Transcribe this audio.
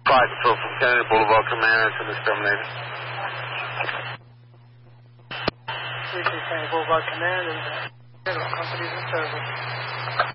5 Patrol from Kennedy Boulevard, Command, and is terminated. 3 Kennedy Boulevard, Command, and general companies in service.